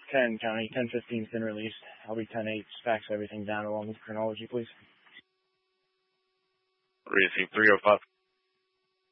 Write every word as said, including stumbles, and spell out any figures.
ten, County. ten fifteen's been released. I'll be ten eight. Fax everything down along with chronology, please. Received three oh five.